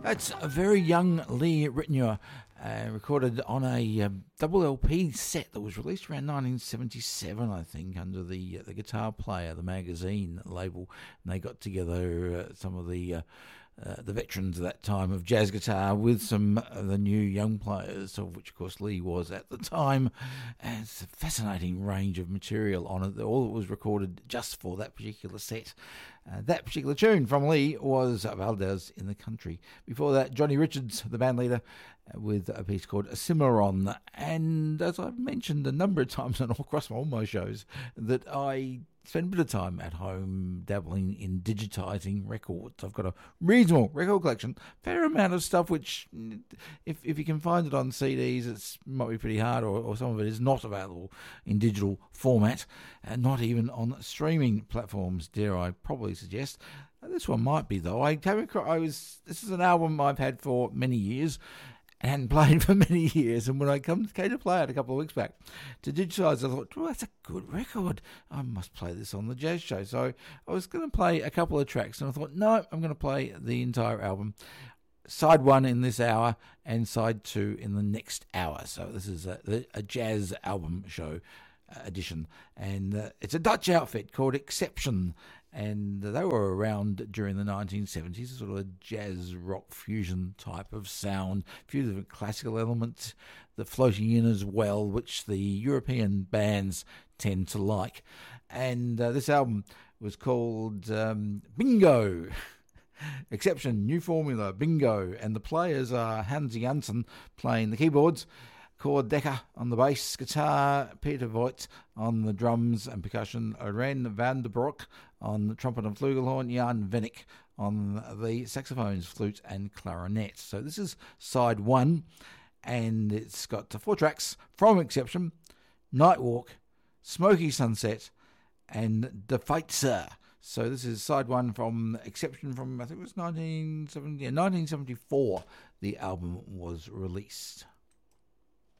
That's a very young Lee Ritenour, recorded on a double LP set that was released around 1977, I think, under the Guitar Player, the magazine label. And they got together some of the veterans of that time of jazz guitar with some of the new young players, of which, of course, Lee was at the time. And it's a fascinating range of material on it. All that was recorded just for that particular set. That particular tune from Lee was Valdez in the Country. Before that, Johnny Richards, the band leader, with a piece called Cimarron. And as I've mentioned a number of times on across all my shows, that I spend a bit of time at home dabbling in digitising records. I've got a reasonable record collection, fair amount of stuff which, if you can find it on CDs, it might be pretty hard, or some of it is not available in digital format, and not even on streaming platforms, dare I probably suggest. This one might be, though. This is an album I've had for many years, and hadn't played for many years, and when I came to play it a couple of weeks back to digitise, I thought, well, that's a good record. I must play this on the Jazz Show. So I was going to play a couple of tracks, and I thought, no, I'm going to play the entire album. Side 1 in this hour, and side 2 in the next hour. So this is a jazz album show edition, and it's a Dutch outfit called Exception, and they were around during the 1970s, sort of a jazz rock fusion type of sound, a few different classical elements that floating in as well, which the European bands tend to like. And this album was called Bingo. Exception, New Formula, Bingo, and the players are Hans Janssen playing the keyboards, Cor Dekker on the bass guitar, Peter Voigt on the drums and percussion, Ren van der Broek on the trumpet and flugelhorn, Jan Vennick on the saxophones, flute and clarinet. So this is side 1, and it's got 4 tracks from Exception: Nightwalk, Smoky Sunset, and De Feitzer. So this is side 1 from Exception from, I think it was 1974, the album was released.